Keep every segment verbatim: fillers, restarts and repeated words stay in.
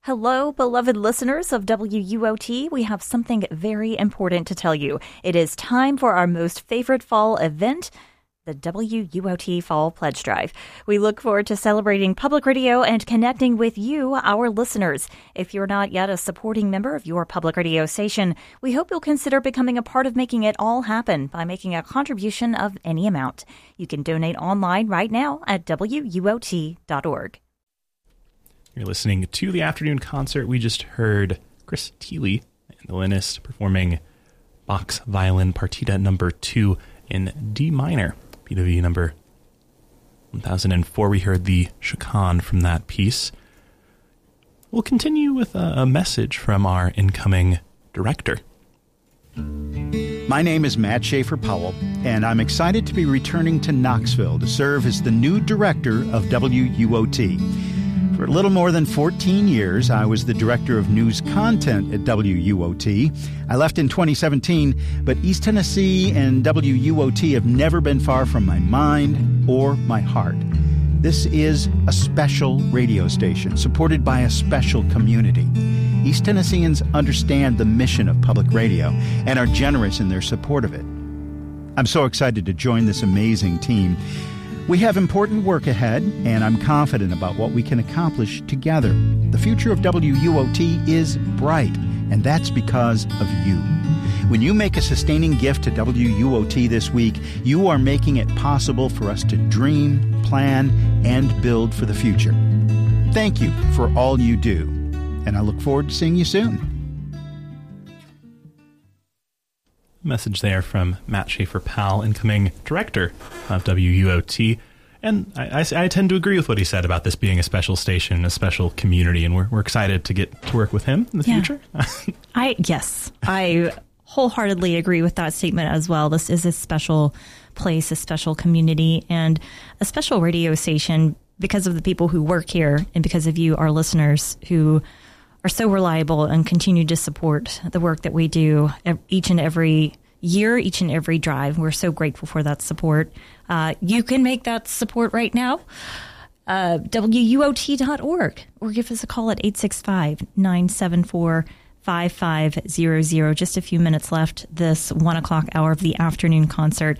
Hello, beloved listeners of W U O T. We have something very important to tell you. It is time for our most favorite fall event, the W U O T Fall Pledge Drive. We look forward to celebrating public radio and connecting with you, our listeners. If you're not yet a supporting member of your public radio station, we hope you'll consider becoming a part of making it all happen by making a contribution of any amount. You can donate online right now at W U O T dot org. You're listening to the afternoon concert. We just heard Chris Thile and the Linist performing Bach's Violin Partita number two in D minor, P W number one thousand four. We heard the Chaconne from that piece. We'll continue with a, a message from our incoming director. My name is Matt Schaefer Powell, and I'm excited to be returning to Knoxville to serve as the new director of W U O T. For a little more than fourteen years, I was the director of news content at W U O T. I left in twenty seventeen, but East Tennessee and W U O T have never been far from my mind or my heart. This is a special radio station supported by a special community. East Tennesseans understand the mission of public radio and are generous in their support of it. I'm so excited to join this amazing team. We have important work ahead, and I'm confident about what we can accomplish together. The future of W U O T is bright, and that's because of you. When you make a sustaining gift to W U O T this week, you are making it possible for us to dream, plan, and build for the future. Thank you for all you do, and I look forward to seeing you soon. Message there from Matt Schaefer Powell, incoming director of W U O T. And I, I, I tend to agree with what he said about this being a special station, a special community, and we're we're excited to get to work with him in the yeah. future. I yes, I wholeheartedly agree with that statement as well. This is a special place, a special community, and a special radio station because of the people who work here and because of you, our listeners, who are so reliable and continue to support the work that we do each and every year, each and every drive. We're so grateful for that support. Uh, you can make that support right now, uh, W U O T dot org, or give us a call at eight six five, nine seven four, five five zero zero. Just a few minutes left this one o'clock hour of the afternoon concert.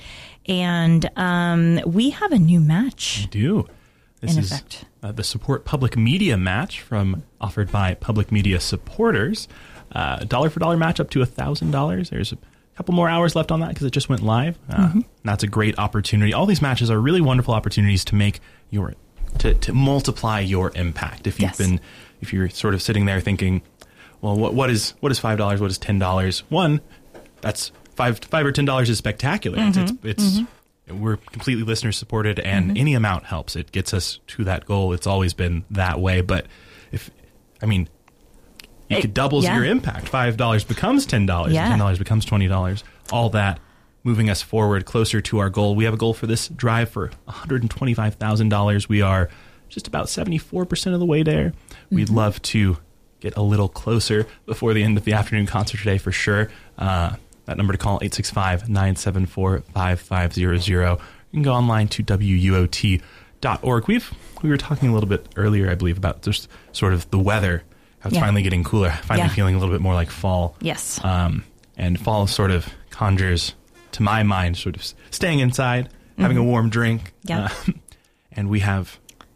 And um, we have a new match. We do. This in is effect. Uh, the Support Public Media match from offered by Public Media supporters. Uh, a dollar for dollar match up to one thousand dollars. There's a couple more hours left on that because it just went live. Uh, mm-hmm. That's a great opportunity. All these matches are really wonderful opportunities to make your to, to multiply your impact. If you've yes. been if you're sort of sitting there thinking, well, what what is what is five dollars? What is ten dollars? One, that's five five or ten dollars is spectacular. Mm-hmm. It's it's, it's mm-hmm. We're completely listener supported, and mm-hmm. any amount helps. It gets us to that goal. It's always been that way. But if, I mean, you it, could double yeah. your impact. five dollars becomes ten dollars, yeah. and ten dollars becomes twenty dollars. All that moving us forward closer to our goal. We have a goal for this drive for one hundred twenty-five thousand dollars. We are just about seventy-four percent of the way there. Mm-hmm. We'd love to get a little closer before the end of the afternoon concert today for sure. Uh, That number to call, eight six five, nine seven four, five five zero zero. You can go online to W U O T dot org. We've, we were talking a little bit earlier, I believe, about just sort of the weather, how it's yeah. finally getting cooler, finally yeah. feeling a little bit more like fall. Yes. Um, and fall sort of conjures, to my mind, sort of staying inside, mm-hmm. having a warm drink. Yeah. Uh, and we have...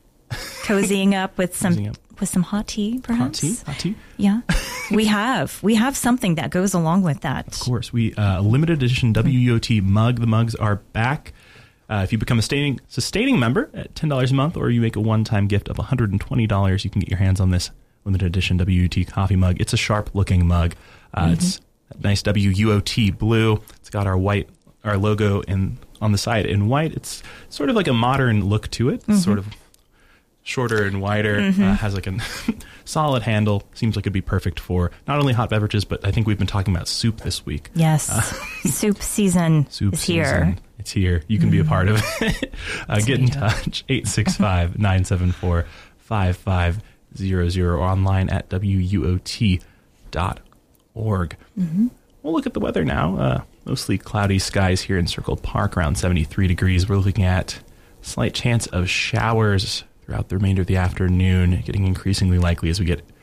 Cozying up with some... Up. With some hot tea, perhaps? Hot tea? Hot tea? Yeah. we have. We have something that goes along with that. Of course. We uh, limited edition W U O T mug. The mugs are back. Uh, if you become a sustaining, sustaining member at ten dollars a month, or you make a one-time gift of one hundred twenty dollars, you can get your hands on this limited edition W U O T coffee mug. It's a sharp-looking mug. Uh, mm-hmm. It's a nice W U O T blue. It's got our white, our logo in on the side in white. It's sort of like a modern look to it. It's mm-hmm. sort of shorter and wider, mm-hmm. uh, has like a solid handle. Seems like it'd be perfect for not only hot beverages, but I think we've been talking about soup this week. Yes. Uh, soup season soup is season. here. It's here. You can mm. be a part of it. uh, get in touch, eight six five, nine seven four, five five zero zero, or online at W U O T dot org. Mm-hmm. We'll look at the weather now. Uh, mostly cloudy skies here in Circle Park, around seventy-three degrees. We're looking at slight chance of showers throughout the remainder of the afternoon, getting increasingly likely as we get